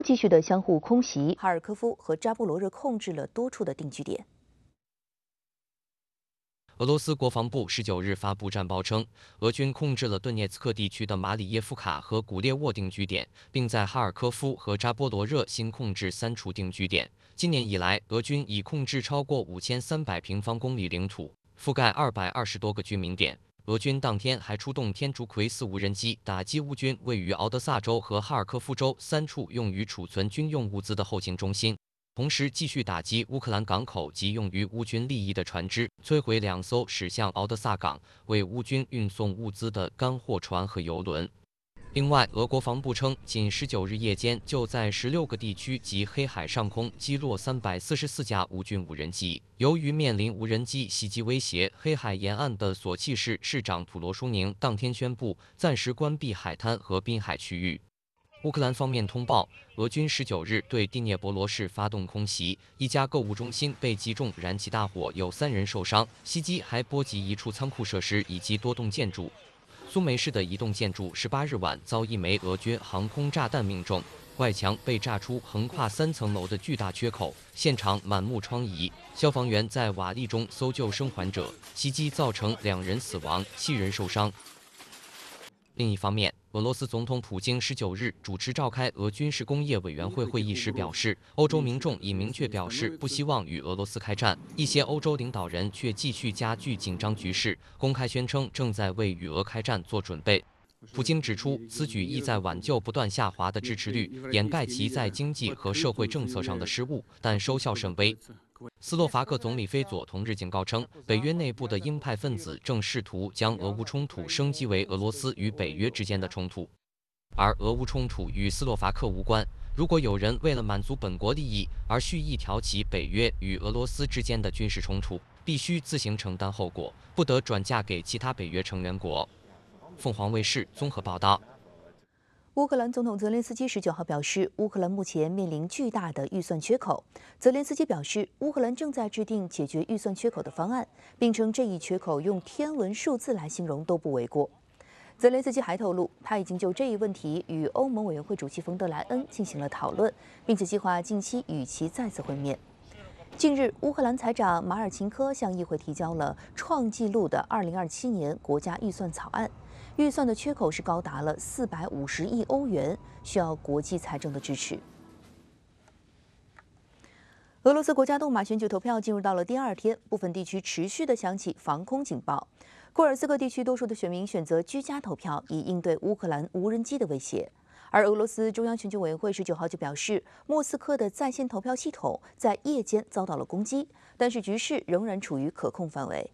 继续的相互空袭，哈尔科夫和扎波罗热控制了多处的定居点。 俄罗斯国防部19日发布战报称，俄军控制了顿涅茨克地区的马里耶夫卡和古列沃定居点，并在哈尔科夫和扎波罗热新控制3处定居点。今年以来，俄军已控制超过5300平方公里领土，覆盖220多个居民点。俄军当天还出动天竺葵4无人机打击乌军位于敖德萨州和哈尔科夫州3处用于储存军用物资的后勤中心。同时，继续打击乌克兰港口及用于乌军利益的船只，摧毁2艘驶向敖德萨港为乌军运送物资的干货船和油轮。另外，俄国防部称，仅19日夜间就在16个地区及黑海上空击落344架乌军无人机。由于面临无人机袭击威胁，黑海沿岸的索契市市长普罗舒宁当天宣布暂时关闭海滩和滨海区域。乌克兰方面通报，俄军19日对第聂伯罗市发动空袭，一家购物中心被击中，燃起大火，有3人受伤。袭击还波及一处仓库设施以及多栋建筑。苏梅市的一栋建筑18日晚遭一枚俄军航空炸弹命中，外墙被炸出横跨3层楼的巨大缺口，现场满目疮痍。消防员在瓦砾中搜救生还者。袭击造成2人死亡，7人受伤。另一方面，俄罗斯总统普京19日主持召开俄军事工业委员会会议时表示，欧洲民众已明确表示不希望与俄罗斯开战，一些欧洲领导人却继续加剧紧张局势，公开宣称正在为与俄开战做准备。普京指出，此举意在挽救不断下滑的支持率，掩盖其在经济和社会政策上的失误，但收效甚微。斯洛伐克总理菲佐同日警告称，北约内部的鹰派分子正试图将俄乌冲突升级为俄罗斯与北约之间的冲突，而俄乌冲突与斯洛伐克无关。如果有人为了满足本国利益而蓄意挑起北约与俄罗斯之间的军事冲突，必须自行承担后果，不得转嫁给其他北约成员国。凤凰卫视综合报道。 乌克兰总统泽连斯基19号表示，乌克兰目前面临巨大的预算缺口。泽连斯基表示，乌克兰正在制定解决预算缺口的方案，并称这一缺口用天文数字来形容都不为过。泽连斯基还透露，他已经就这一问题与欧盟委员会主席冯德莱恩进行了讨论，并且计划近期与其再次会面。近日，乌克兰财长马尔钦科向议会提交了创纪录的2027年国家预算草案。预算的缺口是高达了450亿欧元，需要国际财政的支持。俄罗斯国家杜马选举投票进入到了第2天，部分地区持续的响起防空警报。库尔斯克地区多数的选民选择居家投票，以应对乌克兰无人机的威胁。而俄罗斯中央选举委员会19号就表示，莫斯科的在线投票系统在夜间遭到了攻击，但是局势仍然处于可控范围。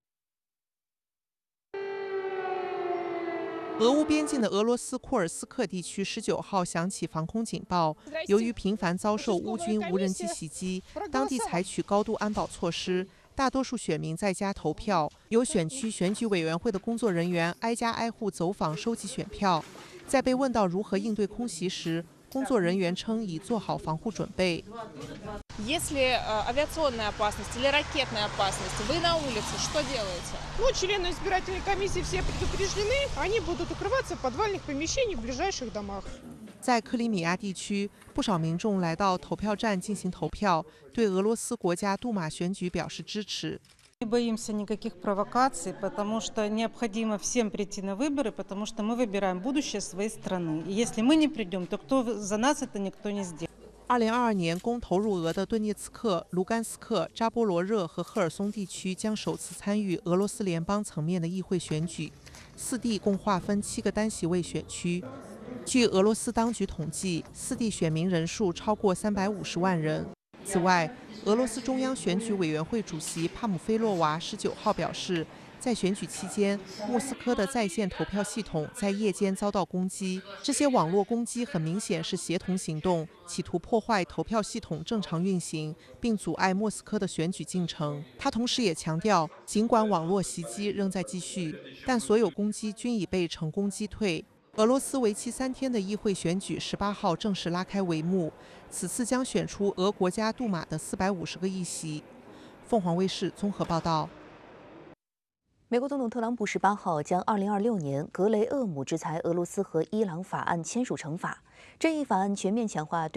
俄乌边境的俄罗斯库尔斯克地区19号响起防空警报，由于频繁遭受乌军无人机袭击，当地采取高度安保措施，大多数选民在家投票，有选区选举委员会的工作人员挨家挨户走访收集选票。在被问到如何应对空袭时，工作人员称已做好防护准备。 Если авиационная опасность или ракетная опасность, вы на улице что делаете? Ну, члены избирательной комиссии все предупреждены, они будут укрываться в подвальных помещениях в ближайших домах. 在克里米亚地区，不少民众来到投票站进行投票，对俄罗斯国家杜马选举表示支持。 Не боимся никаких провокаций, потому что необходимо всем прийти на выборы, потому что мы выбираем будущее своей страны. И если мы не придем, то кто за нас это никто не сделает. 2022年公投入俄的顿涅茨克、卢甘斯克、扎波罗热和赫尔松地区将首次参与俄罗斯联邦层面的议会选举，4地共划分7个单席位选区。据俄罗斯当局统计，4地选民人数超过350万人。此外，俄罗斯中央选举委员会主席帕姆菲洛娃19号表示，在选举期间，莫斯科的在线投票系统在夜间遭到攻击。这些网络攻击很明显是协同行动，企图破坏投票系统正常运行，并阻碍莫斯科的选举进程。他同时也强调，尽管网络袭击仍在继续，但所有攻击均已被成功击退。俄罗斯为期3天的议会选举18号正式拉开帷幕，此次将选出俄国家杜马的450个议席。凤凰卫视综合报道。 美国总统特朗普18号将2026年格雷厄姆制裁俄罗斯和伊朗法案签署成法。这一法案全面强化对